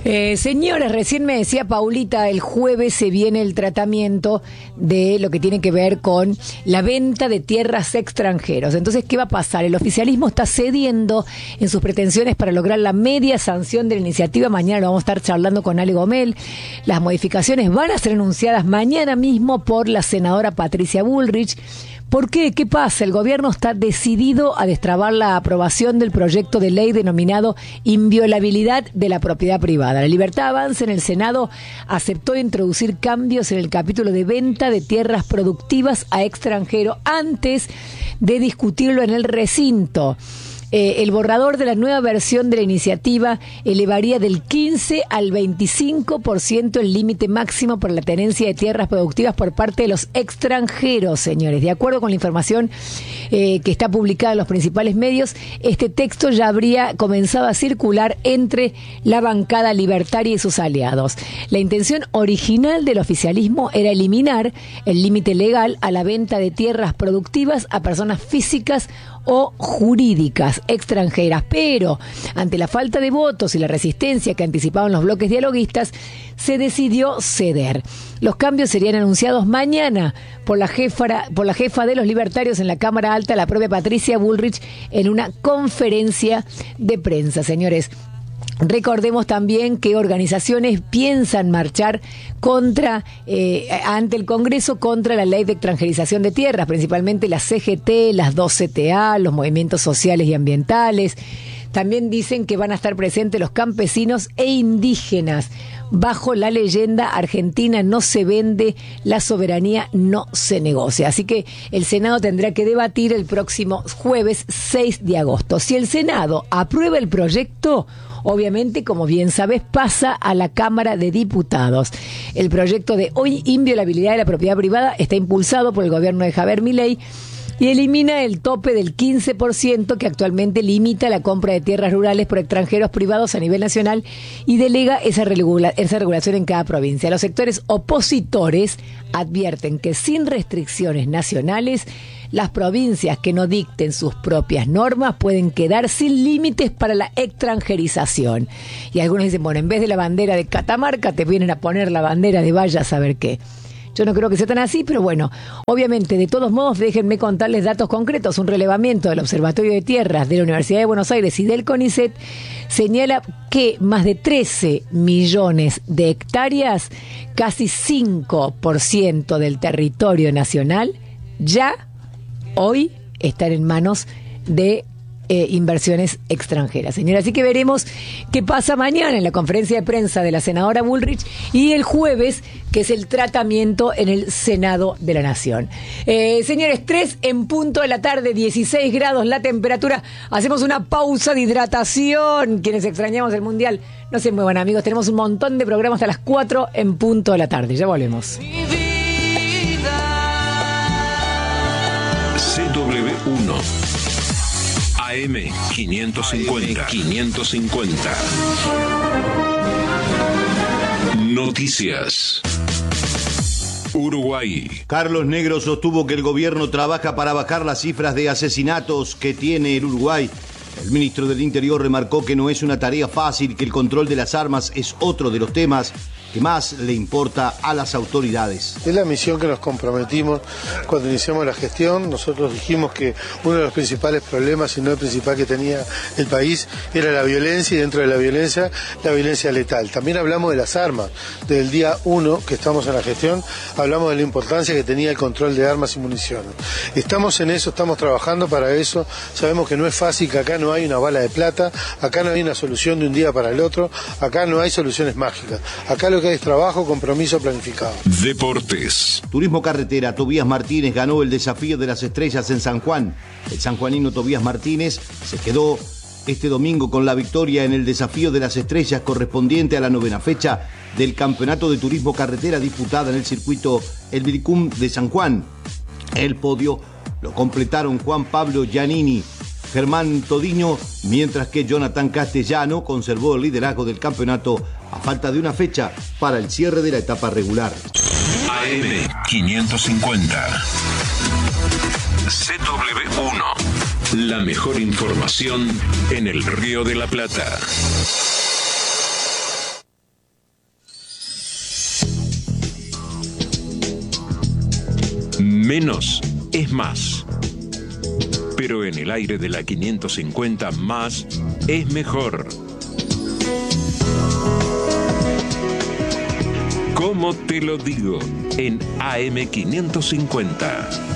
Señores, recién me decía Paulita, el jueves se viene el tratamiento de lo que tiene que ver con la venta de tierras extranjeros. Entonces, ¿qué va a pasar? El oficialismo está cediendo en sus pretensiones para lograr la media sanción de la iniciativa. Mañana lo vamos a estar charlando con Ale Gomel. Las modificaciones van a ser anunciadas mañana mismo por la senadora Patricia Bullrich. ¿Por qué? ¿Qué pasa? El gobierno está decidido a destrabar la aprobación del proyecto de ley denominado Inviolabilidad de la Propiedad Privada. La Libertad Avanza en el Senado aceptó introducir cambios en el capítulo de venta de tierras productivas a extranjero antes de discutirlo en el recinto. El borrador de la nueva versión de la iniciativa elevaría del 15 al 25% el límite máximo para la tenencia de tierras productivas por parte de los extranjeros, señores. De acuerdo con la información que está publicada en los principales medios, este texto ya habría comenzado a circular entre la bancada libertaria y sus aliados. La intención original del oficialismo era eliminar el límite legal a la venta de tierras productivas a personas físicas o jurídicas extranjeras, pero ante la falta de votos y la resistencia que anticipaban los bloques dialoguistas, se decidió ceder. Los cambios serían anunciados mañana por la jefa de los libertarios en la Cámara Alta, la propia Patricia Bullrich, en una conferencia de prensa. Señores, recordemos también que organizaciones piensan marchar ante el Congreso contra la ley de extranjerización de tierras, principalmente la CGT, las 2 CTA, los movimientos sociales y ambientales. También dicen que van a estar presentes los campesinos e indígenas. Bajo la leyenda, Argentina no se vende, la soberanía no se negocia. Así que el Senado tendrá que debatir el próximo jueves 6 de agosto. Si el Senado aprueba el proyecto, obviamente, como bien sabes, pasa a la Cámara de Diputados. El proyecto de hoy inviolabilidad de la propiedad privada está impulsado por el gobierno de Javier Milei y elimina el tope del 15% que actualmente limita la compra de tierras rurales por extranjeros privados a nivel nacional y delega esa regulación en cada provincia. Los sectores opositores advierten que sin restricciones nacionales, las provincias que no dicten sus propias normas pueden quedar sin límites para la extranjerización. Y algunos dicen, bueno, en vez de la bandera de Catamarca, te vienen a poner la bandera de vaya a saber qué. Yo no creo que sea tan así, pero bueno, obviamente, de todos modos, déjenme contarles datos concretos. Un relevamiento del Observatorio de Tierras de la Universidad de Buenos Aires y del CONICET señala que más de 13 millones de hectáreas, casi 5% del territorio nacional, ya hoy están en manos de inversiones extranjeras, señora. Así que veremos qué pasa mañana en la conferencia de prensa de la senadora Bullrich y el jueves, que es el tratamiento en el Senado de la Nación. Señores, 3 en punto de la tarde, 16 grados la temperatura. Hacemos una pausa de hidratación. Quienes extrañamos el Mundial, no se muevan, amigos. Tenemos un montón de programas hasta las 4 en punto de la tarde. Ya volvemos. CW1 AM 550. Noticias. Uruguay. Carlos Negro sostuvo que el gobierno trabaja para bajar las cifras de asesinatos que tiene el Uruguay. El ministro del Interior remarcó que no es una tarea fácil, que el control de las armas es otro de los temas que más le importa a las autoridades. Es la misión que nos comprometimos cuando iniciamos la gestión. Nosotros dijimos que uno de los principales problemas, si no el principal que tenía el país, era la violencia, y dentro de la violencia letal. También hablamos de las armas. Desde el día 1 que estamos en la gestión, hablamos de la importancia que tenía el control de armas y municiones. Estamos en eso, estamos trabajando para eso. Sabemos que no es fácil, que acá no hay una bala de plata, acá no hay una solución de un día para el otro, acá no hay soluciones mágicas. Acá lo que hay es trabajo, compromiso, planificado. Deportes. Turismo carretera. Tobías Martínez ganó el Desafío de las Estrellas en San Juan. El sanjuanino Tobías Martínez se quedó este domingo con la victoria en el Desafío de las Estrellas correspondiente a la 9ª fecha del Campeonato de Turismo Carretera disputada en el circuito El Viricum de San Juan. El podio lo completaron Juan Pablo Giannini, Germán Todiño, mientras que Jonathan Castellano conservó el liderazgo del campeonato a falta de una fecha para el cierre de la etapa regular. AM 550. CW1. La mejor información en el Río de la Plata. Menos es más. Pero en el aire de la 550, más es mejor. ¿Cómo te lo digo? En AM 550.